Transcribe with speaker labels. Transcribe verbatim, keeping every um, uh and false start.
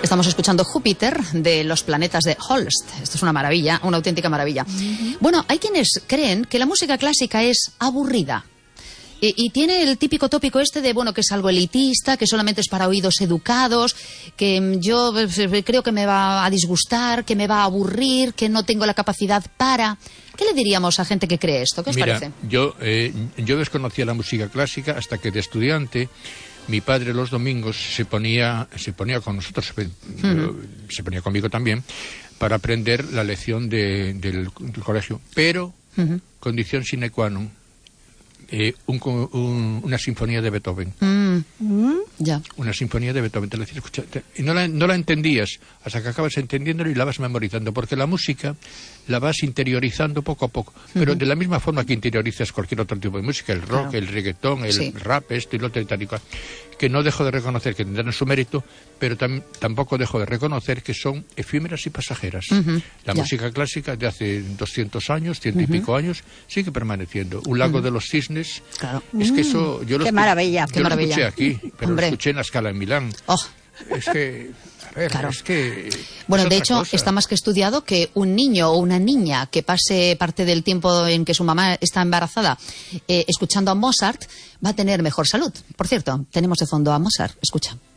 Speaker 1: Estamos escuchando Júpiter de los planetas de Holst. Esto es una maravilla, una auténtica maravilla. Uh-huh. Bueno, hay quienes creen que la música clásica es aburrida. Y, y tiene el típico tópico este de, bueno, que es algo elitista, que solamente es para oídos educados, que yo creo que me va a disgustar, que me va a aburrir, que no tengo la capacidad para... ¿Qué le diríamos a gente que cree esto? ¿Qué os
Speaker 2: Mira,
Speaker 1: parece?
Speaker 2: Yo, eh, yo desconocía la música clásica hasta que de estudiante mi padre los domingos se ponía, se ponía con nosotros, uh-huh. se ponía conmigo también, para aprender la lección de, del, del colegio. Pero, uh-huh. condición sine qua non, Eh, un, un, una sinfonía de Beethoven.
Speaker 1: Mm. Mm. Ya.
Speaker 2: Una sinfonía de Beethoven. Te la, escucha, te, y no la, no la entendías hasta que acabas entendiéndolo y la vas memorizando, porque la música la vas interiorizando poco a poco. Pero uh-huh. de la misma forma que interiorizas cualquier otro tipo de música, el rock, claro. el reggaetón, el sí. rap, esto y lo otro y tal y cual, que no dejo de reconocer que tendrán su mérito, pero tam, tampoco dejo de reconocer que son efímeras y pasajeras. Uh-huh. La ya. música clásica de hace doscientos años, ciento uh-huh. y pico años, sigue permaneciendo. Un lago uh-huh. de los cisnes,
Speaker 1: claro.
Speaker 2: es que eso... Yo lo
Speaker 3: ¡Qué
Speaker 2: escuché,
Speaker 3: maravilla!
Speaker 2: Yo
Speaker 1: qué
Speaker 2: lo
Speaker 1: maravilla.
Speaker 2: escuché aquí, pero
Speaker 1: Hombre.
Speaker 2: lo escuché en la Scala en Milán.
Speaker 1: Oh.
Speaker 2: Es que... A ver,
Speaker 1: claro.
Speaker 2: es que...
Speaker 1: Bueno,
Speaker 2: es
Speaker 1: de hecho,
Speaker 2: cosa.
Speaker 1: está más que estudiado que un niño o una niña que pase parte del tiempo en que su mamá está embarazada eh, escuchando a Mozart va a tener mejor salud. Por cierto, tenemos de fondo a Mozart. Escucha.